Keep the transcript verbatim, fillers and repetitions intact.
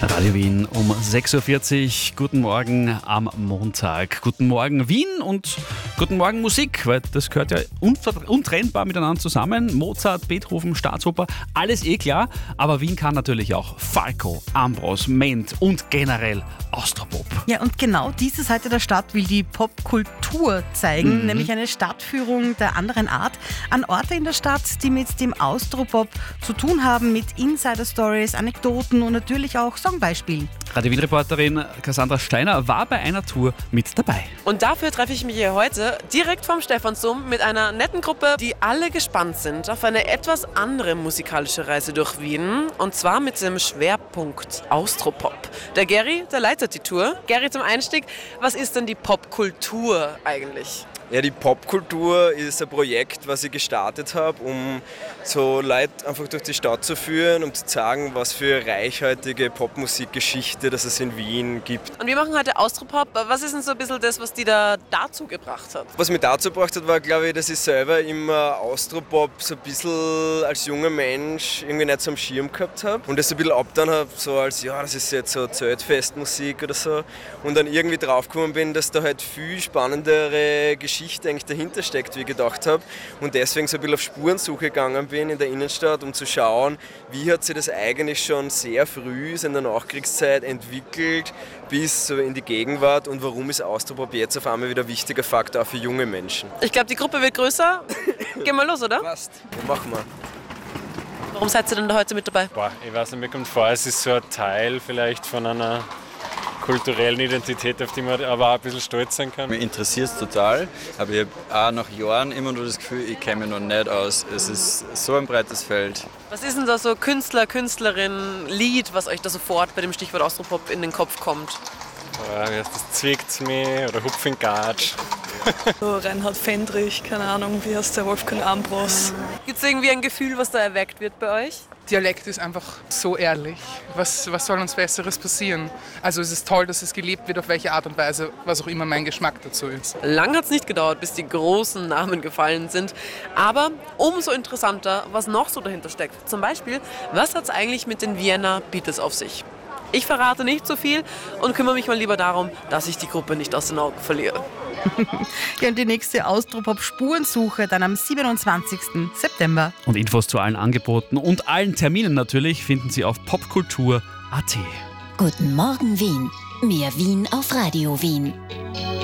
Radio Wien um sechs Uhr vierzig. Guten Morgen am Montag. Guten Morgen Wien und guten Morgen Musik, weil das gehört ja untrennbar miteinander zusammen. Mozart, Beethoven, Staatsoper, alles eh klar. Aber Wien kann natürlich auch Falco, Ambros, Ment und generell Austropop. Ja, und genau diese Seite der Stadt will die Popkultur zeigen, mhm. nämlich eine Stadtführung der anderen Art an Orte in der Stadt, die mit dem Austropop zu tun haben, mit Insider-Stories, Anekdoten und natürlich auch Songbeispielen. Radio Wien-Reporterin Cassandra Steiner war bei einer Tour mit dabei. Und dafür treffe ich mich hier heute direkt vom Stephansdom mit einer netten Gruppe, die alle gespannt sind auf eine etwas andere musikalische Reise durch Wien. Und zwar mit dem Schwerpunkt Austropop. Der Gary, der leitet die Tour. Gary, zum Einstieg, was ist denn die Popkultur eigentlich? Ja, die Popkultur ist ein Projekt, was ich gestartet habe, um so Leute einfach durch die Stadt zu führen, um zu zeigen, was für reichhaltige Popmusikgeschichte das es in Wien gibt. Und wir machen heute Austropop. Was ist denn so ein bisschen das, was die da dazu gebracht hat? Was mich dazu gebracht hat, war, glaube ich, dass ich selber immer Austropop so ein bisschen als junger Mensch irgendwie nicht so am Schirm gehabt habe und das ein bisschen abgetan habe, so als, ja, das ist jetzt so Zeltfestmusik oder so. Und dann irgendwie draufgekommen bin, dass da halt viel spannendere Geschichten eigentlich dahinter steckt, wie ich gedacht habe. Und deswegen so ein bisschen auf Spurensuche gegangen bin in der Innenstadt, um zu schauen, wie hat sich das eigentlich schon sehr früh in der Nachkriegszeit entwickelt bis so in die Gegenwart und warum ist Austropop jetzt auf einmal wieder ein wichtiger Faktor auch für junge Menschen. Ich glaube, die Gruppe wird größer. Gehen wir los, oder? Passt. Ja, machen wir. Warum seid ihr denn da heute mit dabei? Boah, ich weiß nicht, mir kommt vor, es ist so ein Teil vielleicht von einer kulturellen Identität, auf die man aber auch ein bisschen stolz sein kann. Mich interessiert es total, aber ich habe auch nach Jahren immer nur das Gefühl, ich kenne mich noch nicht aus. Es ist so ein breites Feld. Was ist denn da so Künstler, Künstlerin, Lied, was euch da sofort bei dem Stichwort Austropop in den Kopf kommt? Ja, das zwickt's mich oder Hupf in Gatsch. So Reinhard Fendrich, keine Ahnung, wie heißt der, Wolfgang Ambros. Gibt es irgendwie ein Gefühl, was da erweckt wird bei euch? Dialekt ist einfach so ehrlich. Was, was soll uns Besseres passieren? Also es ist toll, dass es gelebt wird, auf welche Art und Weise, was auch immer mein Geschmack dazu ist. Lang hat es nicht gedauert, bis die großen Namen gefallen sind. Aber umso interessanter, was noch so dahinter steckt. Zum Beispiel, was hat es eigentlich mit den Vienna Beatles auf sich? Ich verrate nicht so viel und kümmere mich mal lieber darum, dass ich die Gruppe nicht aus den Augen verliere. Ja, und die nächste Austropop-Spurensuche dann am siebenundzwanzigsten September. Und Infos zu allen Angeboten und allen Terminen natürlich finden Sie auf popkultur punkt at. Guten Morgen Wien. Mehr Wien auf Radio Wien.